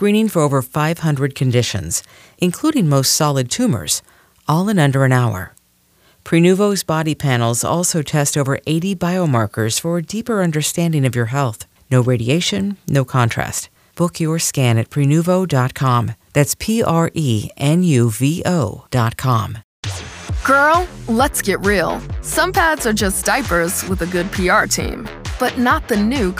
screening for over 500 conditions, including most solid tumors, all in under an hour. Prenuvo's body panels also test over 80 biomarkers for a deeper understanding of your health. No radiation, no contrast. Book your scan at Prenuvo.com. That's Prenuvo.com. Girl, let's get real. Some pads are just diapers with a good PR team, but not the new